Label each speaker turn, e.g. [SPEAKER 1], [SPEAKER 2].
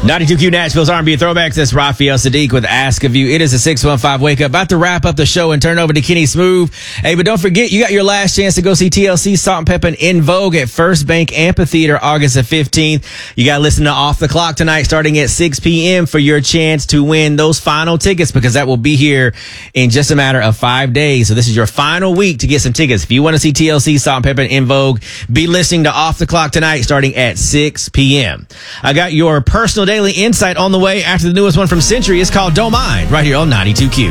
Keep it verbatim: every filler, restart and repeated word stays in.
[SPEAKER 1] ninety-two Q Nashville's R and B Throwbacks. That's Raphael Sadiq with Ask of You. It is a six one five Wake Up. About to wrap up the show and turn over to Kenny Smooth. Hey, but don't forget, you got your last chance to go see T L C, Salt and Pepper, and In Vogue at First Bank Amphitheater August the fifteenth. You got to listen to Off the Clock tonight starting at six p.m. for your chance to win those final tickets, because that will be here in just a matter of five days. So this is your final week to get some tickets. If you want to see T L C, Salt and Pepper, and In Vogue, be listening to Off the Clock tonight starting at six p.m. I got your personal daily insight on the way after the newest one from Century. It's called Don't Mind, right here on ninety-two Q.